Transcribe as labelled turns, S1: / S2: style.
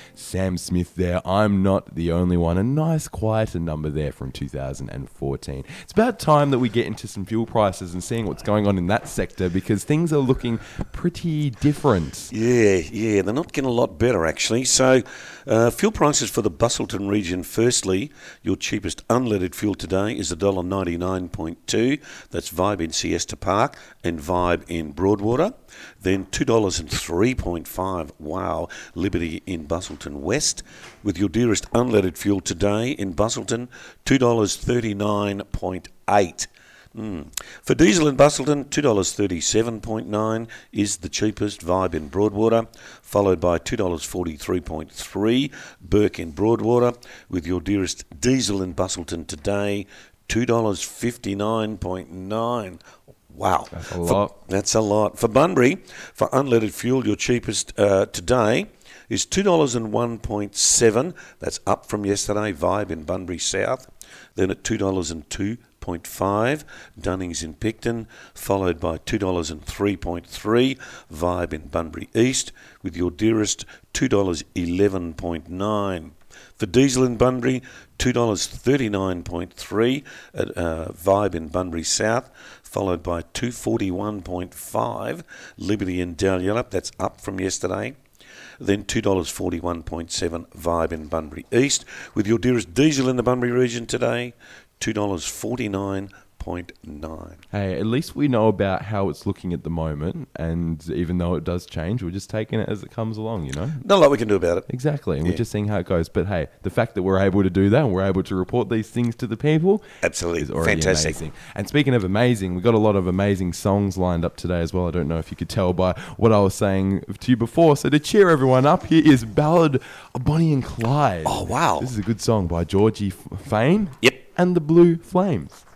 S1: Sam Smith there. I'm Not the Only One. A nice, quieter number there from 2014. It's about time that we get into some fuel prices and seeing what's going on in that sector, because things are looking pretty different.
S2: Yeah, they're not getting a lot better, actually. So, fuel prices for the Busselton region. Firstly, your cheapest unleaded fuel today is $1.99.2. That's Vibe in Siesta Park and Vibe in Broadwater. Then $2.03.5. Wow, Liberty in Busselton West. With your dearest unleaded fuel today in Busselton, $2.39.8. For diesel in Busselton, $2.37.9 is the cheapest. Vibe in Broadwater, followed by $2.43.3 Burke in Broadwater. With your dearest diesel in Busselton today, $2.59.9. Wow.
S1: That's a lot.
S2: That's a lot. For Bunbury, for unleaded fuel, your cheapest today is $2.01.7. That's up from yesterday. Vibe in Bunbury South. Then at $2.02.5, Dunnings in Picton, followed by $2.03.3, Vibe in Bunbury East, with your dearest $2.11.9. For diesel in Bunbury, $2.39.3 at Vibe in Bunbury South, followed by $2.41.5, Liberty in Dalyellup, that's up from yesterday. Then $2.41.7 Vibe in Bunbury East. With your dearest diesel in the Bunbury region today, $2.49.9.
S1: Hey, at least we know about how it's looking at the moment, and even though it does change, we're just taking it as it comes along, you know?
S2: Not a lot we can do about it.
S1: Exactly, and we're just seeing how it goes. But hey, the fact that we're able to do that and we're able to report these things to the people
S2: Absolutely.
S1: is already
S2: Fantastic.
S1: amazing. And speaking of amazing, we've got a lot of amazing songs lined up today as well. I don't know if you could tell by what I was saying to you before. So to cheer everyone up, here is Ballad of Bonnie and Clyde.
S2: Oh, wow.
S1: This is a good song by Georgie Fame
S2: Yep.
S1: and the Blue Flames.